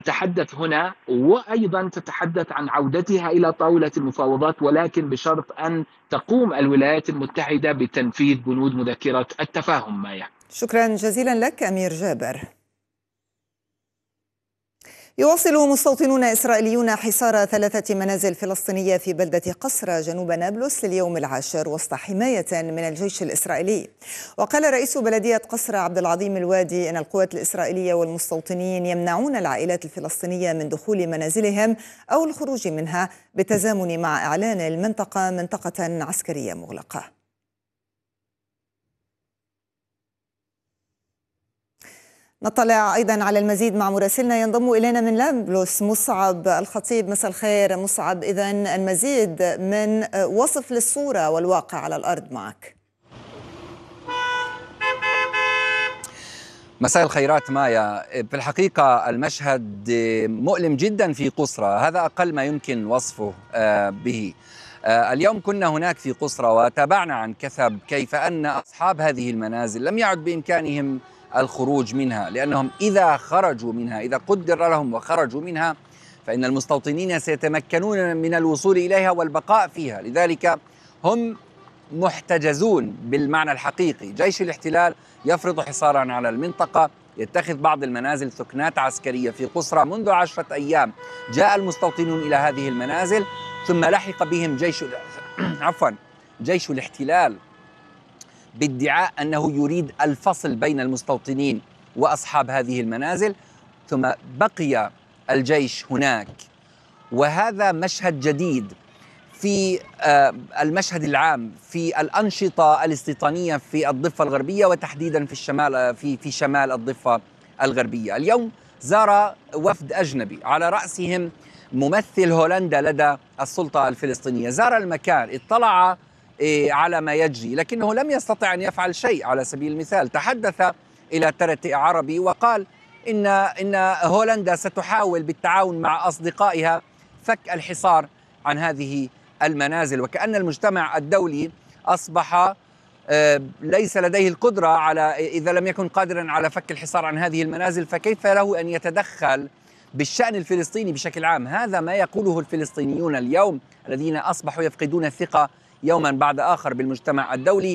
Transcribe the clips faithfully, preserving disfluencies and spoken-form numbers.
تتحدث هنا، وأيضا تتحدث عن عودتها إلى طاولة المفاوضات، ولكن بشرط أن تقوم الولايات المتحدة بتنفيذ بنود مذكرة التفاهم. مايا، شكرا جزيلا لك أمير جابر. يواصل مستوطنون إسرائيليون حصار ثلاثة منازل فلسطينية في بلدة قصرى جنوب نابلس لليوم العاشر وسط حماية من الجيش الإسرائيلي. وقال رئيس بلدية قصرى عبد العظيم الوادي أن القوات الإسرائيلية والمستوطنين يمنعون العائلات الفلسطينية من دخول منازلهم أو الخروج منها بالتزامن مع إعلان المنطقة منطقة عسكرية مغلقة. نطلع أيضا على المزيد مع مراسلنا ينضم إلينا من نابلس مصعب الخطيب. مساء الخير مصعب، إذن المزيد من وصف للصورة والواقع على الأرض معك. مساء الخيرات مايا. في الحقيقة المشهد مؤلم جدا في قصرى، هذا أقل ما يمكن وصفه به. اليوم كنا هناك في قصرى وتابعنا عن كثب كيف أن أصحاب هذه المنازل لم يعد بإمكانهم الخروج منها، لأنهم إذا خرجوا منها، إذا قدر لهم وخرجوا منها، فإن المستوطنين سيتمكنون من الوصول إليها والبقاء فيها. لذلك هم محتجزون بالمعنى الحقيقي. جيش الاحتلال يفرض حصارا على المنطقة، يتخذ بعض المنازل ثكنات عسكرية في قصرى. منذ عشرة أيام جاء المستوطنون إلى هذه المنازل، ثم لحق بهم جيش عفوا جيش الاحتلال بادعاء أنه يريد الفصل بين المستوطنين وأصحاب هذه المنازل، ثم بقي الجيش هناك. وهذا مشهد جديد في المشهد العام في الأنشطة الاستيطانية في الضفة الغربية، وتحديدا في الشمال في في شمال الضفة الغربية. اليوم زار وفد أجنبي على رأسهم ممثل هولندا لدى السلطة الفلسطينية. زار المكان، اطلع على ما يجري، لكنه لم يستطع أن يفعل شيء. على سبيل المثال تحدث إلى ترتي عربي وقال إن إن هولندا ستحاول بالتعاون مع أصدقائها فك الحصار عن هذه المنازل، وكأن المجتمع الدولي أصبح ليس لديه القدرة على، إذا لم يكن قادرا على فك الحصار عن هذه المنازل فكيف له أن يتدخل بالشأن الفلسطيني بشكل عام. هذا ما يقوله الفلسطينيون اليوم الذين أصبحوا يفقدون الثقة يوما بعد آخر بالمجتمع الدولي،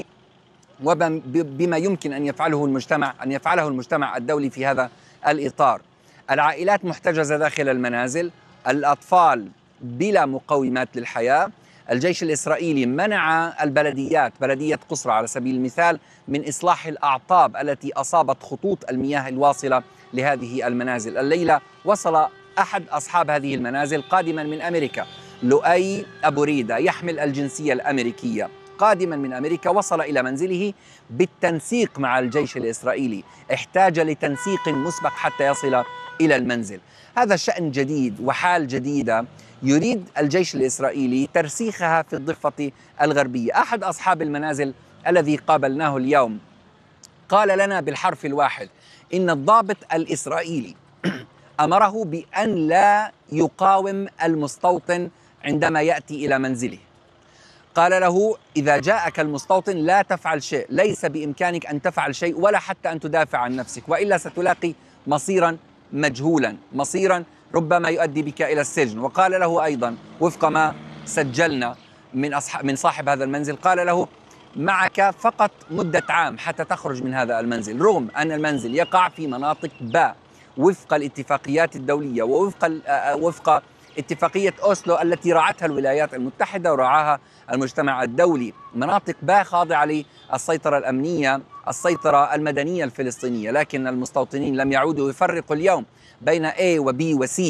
وبما يمكن أن يفعله المجتمع أن يفعله المجتمع الدولي في هذا الإطار. العائلات محتجزة داخل المنازل، الأطفال بلا مقومات للحياة. الجيش الإسرائيلي منع البلديات، بلدية قصرى على سبيل المثال، من إصلاح الأعطاب التي أصابت خطوط المياه الواصلة لهذه المنازل. الليلة وصل أحد أصحاب هذه المنازل قادما من أمريكا، لؤي أبو ريدة، يحمل الجنسية الأمريكية، قادما من أمريكا، وصل إلى منزله بالتنسيق مع الجيش الإسرائيلي. احتاج لتنسيق مسبق حتى يصل إلى المنزل. هذا شأن جديد وحال جديدة يريد الجيش الإسرائيلي ترسيخها في الضفة الغربية. أحد أصحاب المنازل الذي قابلناه اليوم قال لنا بالحرف الواحد إن الضابط الإسرائيلي أمره بأن لا يقاوم المستوطن عندما يأتي إلى منزله. قال له إذا جاءك المستوطن لا تفعل شيء، ليس بإمكانك أن تفعل شيء ولا حتى أن تدافع عن نفسك، وإلا ستلاقي مصيرا مجهولا، مصيرا ربما يؤدي بك إلى السجن. وقال له أيضا وفق ما سجلنا من أصحاب من صاحب هذا المنزل، قال له معك فقط مدة عام حتى تخرج من هذا المنزل، رغم أن المنزل يقع في مناطق باء وفق الاتفاقيات الدولية ووفق وفق اتفاقية أوسلو التي رعتها الولايات المتحدة ورعاها المجتمع الدولي. مناطق باء خاضعة للسيطرة الأمنية، السيطرة المدنية الفلسطينية. لكن المستوطنين لم يعودوا يفرقوا اليوم بين A و B و C،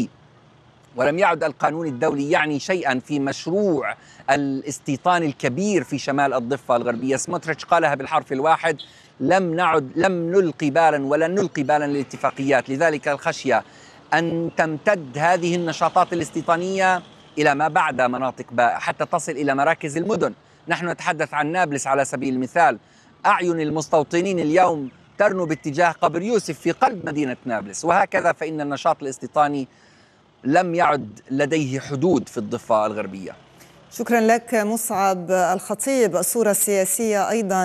ولم يعد القانون الدولي يعني شيئا في مشروع الاستيطان الكبير في شمال الضفة الغربية. سموتريتش قالها بالحرف الواحد: لم نعد لم نلقي بالا ولن نلقي بالا للاتفاقيات. لذلك الخشية أن تمتد هذه النشاطات الاستيطانية إلى ما بعد مناطق باء حتى تصل إلى مراكز المدن. نحن نتحدث عن نابلس على سبيل المثال، أعين المستوطنين اليوم ترنو باتجاه قبر يوسف في قلب مدينة نابلس، وهكذا فإن النشاط الاستيطاني لم يعد لديه حدود في الضفة الغربية. شكرا لك مصعب الخطيب. الصورة السياسية أيضا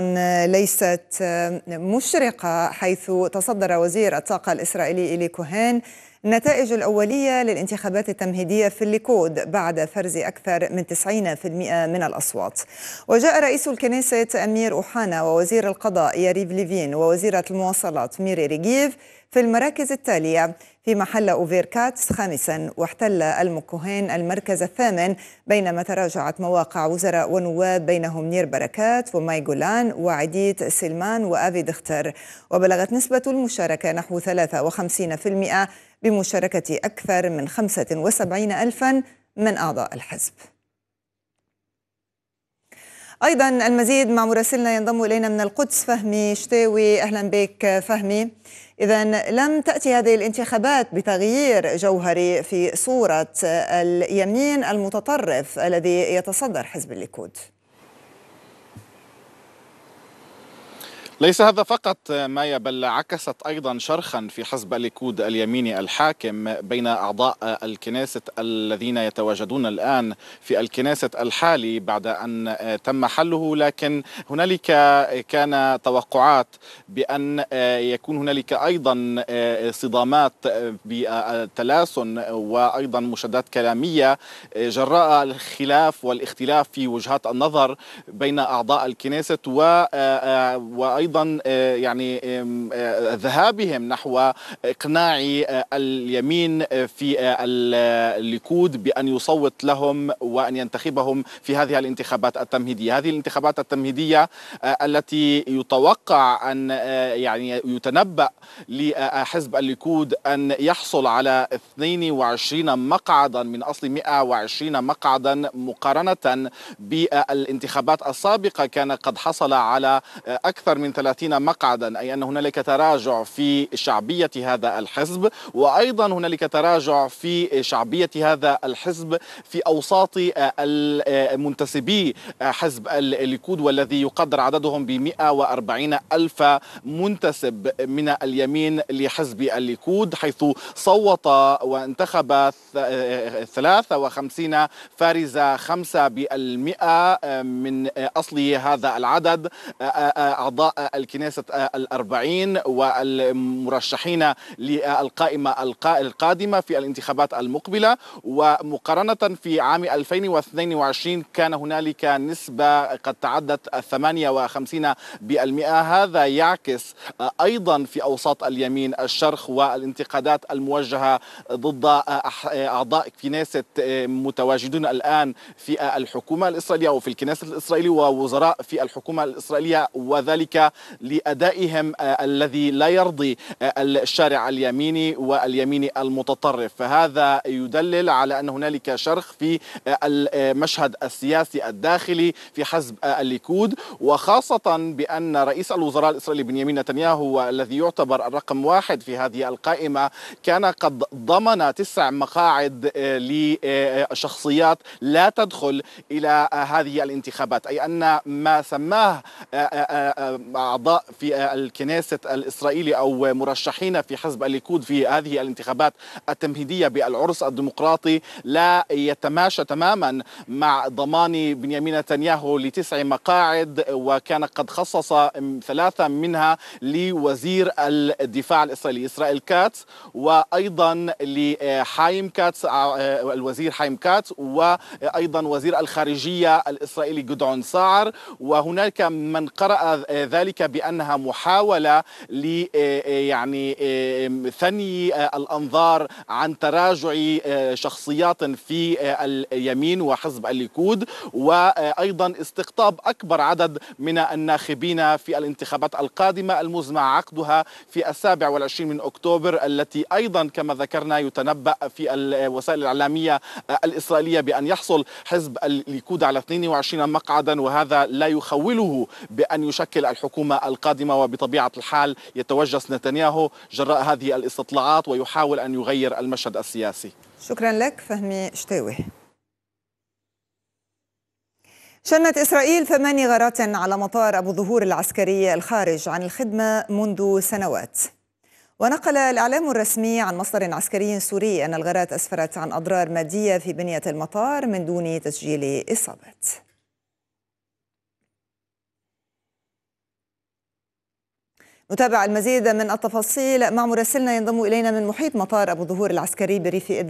ليست مشرقة، حيث تصدر وزير الطاقة الإسرائيلي إيلي كوهين النتائج الأولية للانتخابات التمهيدية في الليكود بعد فرز أكثر من تسعين بالمئة من الأصوات. وجاء رئيس الكنيسة أمير أوحانا ووزير القضاء ياريف ليفين ووزيرة المواصلات ميري ريغيف في المراكز التالية: في محل أوفير كاتس خامسا، واحتل المكوهين المركز الثامن، بينما تراجعت مواقع وزراء ونواب بينهم نير بركات وماي جولان وعديت سلمان وآفي دختر. وبلغت نسبة المشاركة نحو ثلاثة وخمسين بالمئة بمشاركة أكثر من خمسة وسبعين ألفا من أعضاء الحزب. أيضا المزيد مع مراسلنا ينضم إلينا من القدس فهمي شتاوي. أهلا بك فهمي. إذن لم تأتي هذه الانتخابات بتغيير جوهري في صورة اليمين المتطرف الذي يتصدر حزب الليكود. ليس هذا فقط مايا، بل عكست أيضا شرخا في حزب الليكود اليميني الحاكم بين أعضاء الكنيسة الذين يتواجدون الآن في الكنيسة الحالي بعد أن تم حله. لكن هنالك كان توقعات بأن يكون هنالك أيضا صدامات بالتلاسن وأيضا مشادات كلامية جراء الخلاف والاختلاف في وجهات النظر بين أعضاء الكنيسة وأيضا أيضا يعني ذهابهم نحو إقناع اليمين في الليكود بأن يصوت لهم وأن ينتخبهم في هذه الانتخابات التمهيدية. هذه الانتخابات التمهيدية التي يتوقع أن يعني يتنبأ لحزب الليكود أن يحصل على اثنين وعشرين مقعدا من أصل مئة وعشرين مقعدا، مقارنة بالانتخابات السابقة كان قد حصل على أكثر من ثلاثين مقعدا، أي أن هنالك تراجع في شعبية هذا الحزب، وأيضا هنالك تراجع في شعبية هذا الحزب في أوساط المنتسبي حزب الليكود، والذي يقدر عددهم ب مئة وأربعين ألف منتسب من اليمين لحزب الليكود، حيث صوت وانتخب ثلاثة وخمسين فارزة خمسة بالمئة من أصل هذا العدد أعضاء الكنيسة الأربعين والمرشحين للقائمة القادمة في الانتخابات المقبلة. ومقارنة في عام ألفين واثنين وعشرين كان هنالك نسبة قد تعدت ثمانية وخمسين بالمئة. هذا يعكس أيضا في أوساط اليمين الشرخ والانتقادات الموجهة ضد أعضاء كنيسة متواجدون الآن في الحكومة الإسرائيلية أو في الكنيسة الإسرائيلية ووزراء في الحكومة الإسرائيلية، وذلك لأدائهم الذي لا يرضي الشارع اليميني واليميني المتطرف. فهذا يدلل على أن هنالك شرخ في المشهد السياسي الداخلي في حزب الليكود، وخاصة بأن رئيس الوزراء الإسرائيلي بنيامين نتنياهو الذي يعتبر الرقم واحد في هذه القائمة كان قد ضمن تسع مقاعد لشخصيات لا تدخل إلى هذه الانتخابات، أي أن ما سماه أعضاء في الكنيسة الإسرائيلي أو مرشحين في حزب الليكود في هذه الانتخابات التمهيدية بالعرس الديمقراطي لا يتماشى تماما مع ضمان بنيامين نتنياهو لتسع مقاعد، وكان قد خصص ثلاثة منها لوزير الدفاع الإسرائيلي إسرائيل كاتس، وأيضا لحايم كاتس الوزير حايم كاتس، وأيضا وزير الخارجية الإسرائيلي جدعون ساعر. وهناك من قرأ ذلك بأنها محاولة ل يعني ثني الأنظار عن تراجع شخصيات في اليمين وحزب الليكود، وأيضا استقطاب أكبر عدد من الناخبين في الانتخابات القادمة المزمع عقدها في السابع والعشرين من أكتوبر، التي أيضا كما ذكرنا يتنبأ في الوسائل الإعلامية الإسرائيلية بأن يحصل حزب الليكود على اثنين وعشرين مقعدا، وهذا لا يخوله بأن يشكل الحكومة القادمة. وبطبيعة الحال يتوجس نتنياهو جراء هذه الاستطلاعات ويحاول أن يغير المشهد السياسي. شكرا لك فهمي شتاوي. شنت إسرائيل ثماني غارات على مطار أبو ظهور العسكري الخارج عن الخدمة منذ سنوات. ونقل الإعلام الرسمي عن مصدر عسكري سوري أن الغارات أسفرت عن أضرار مادية في بنية المطار من دون تسجيل إصابات. نتابع المزيد من التفاصيل مع مراسلنا ينضم إلينا من محيط مطار أبو ظهور العسكري بريف إدلب